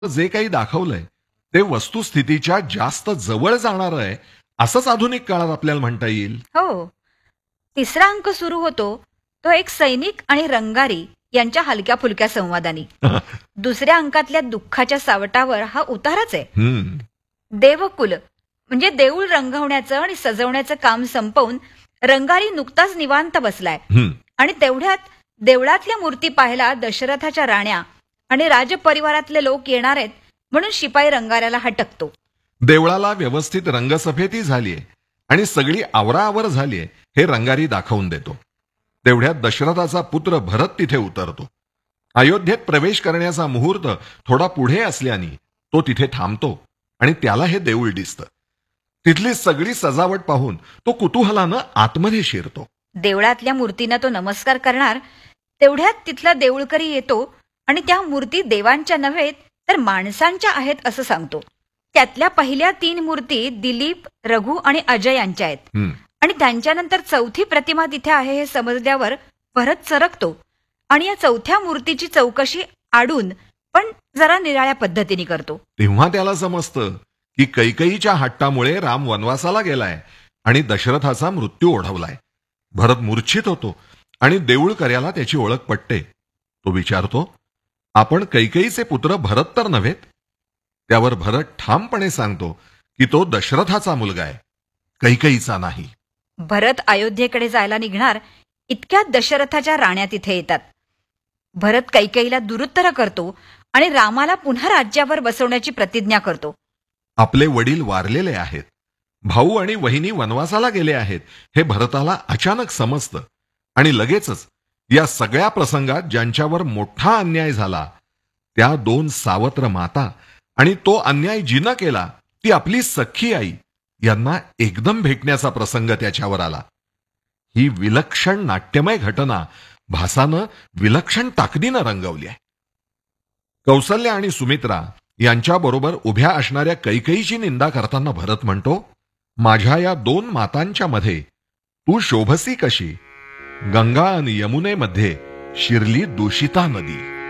जे काही दाखवलंय ते वस्तुस्थितीच्या जास्त जवळ जाणार आहे असंच आधुनिक काळात आपल्याला म्हणता येईल. हो. तिसरा अंक सुरू होतो तो एक सैनिक आणि रंगारी यांच्या हलक्या फुलक्या संवादानी. दुसऱ्या अंकातल्या दुःखाच्या सावटावर हा उताराच आहे. देवकुल म्हणजे देऊळ रंगवण्याचं आणि सजवण्याचं काम संपवून रंगारी नुकताच निवांत बसलाय आणि तेवढ्यात देवळातल्या मूर्ती पाहायला दशरथाच्या राण्या आणि राजपरिवारातले लोक येणार आहेत म्हणून शिपाई रंगाऱ्याला हटकतो. देवळाला व्यवस्थित रंगसफेदी झालीये आणि सगळी आवराआवर झालीये हे रंगारी दाखवून देतो. तेवढ्यात दशरथाचा पुत्र भरत तिथे उतरतो. अयोध्येत प्रवेश करण्याचा मुहूर्त थोडा पुढे असल्याने तो तिथे थांबतो आणि त्याला हे देऊळ दिसतं. तिथली सगळी सजावट पाहून तो कुतूहलानं आतमध्ये शिरतो. देवळातल्या मूर्तींना तो नमस्कार करणार तेवढ्यात तिथला देऊळकरी येतो आणि त्या मूर्ती देवांच्या नव्हे तर माणसांच्या आहेत असं सांगतो. त्यातल्या पहिल्या 3 मूर्ती दिलीप, रघु आणि अजय यांच्या आहेत आणि त्यांच्यानंतर चौथी प्रतिमा तिथे आहे हे समजल्यावर भरत सरकतो आणि या चौथ्या मूर्तीची चौकशी आडून पण जरा निराळ्या पद्धतीने करतो. तेव्हा त्याला समजतं की कैकेयीच्या हट्टामुळे राम वनवासाला गेलाय आणि दशरथाचा मृत्यू ओढवलाय. भरत मूर्छित होतो आणि देऊळकऱ्याला त्याची ओळख पटते. तो विचारतो, आपण कैकेयीचे पुत्र भरत तर नव्हेत? त्यावर भरत ठामपणे सांगतो की तो दशरथाचा मुलगा आहे, कैकेयीचा नाही. भरत अयोध्येकडे जायला निघणार इतक्यात दशरथाच्या राण्या तिथे येतात. भरत कैकेयीला दुरुत्तर करतो आणि रामाला पुन्हा राज्यावर बसवण्याची प्रतिज्ञा करतो. आपले वडील वारलेले आहेत, भाऊ आणि वहिनी वनवासाला गेले आहेत हे भरताला अचानक समजतं आणि लगेचच या सगळ्या प्रसंगात ज्यांच्यावर मोठा अन्याय झाला त्या 2 सावत्र माता आणि तो अन्याय जिनं केला ती आपली सख्खी आई यांना एकदम भेटण्याचा प्रसंग त्याच्यावर आला. ही विलक्षण नाट्यमय घटना भासानं विलक्षण ताकदीनं रंगवली आहे. कौसल्या आणि सुमित्रा यांच्याबरोबर उभ्या असणाऱ्या कैकेयीची निंदा करताना भरत म्हणतो, माझ्या या 2 मातांच्या मध्ये तू शोभसी कशी, गंगा आणि यमुनेमध्ये शिरली दूषिता नदी.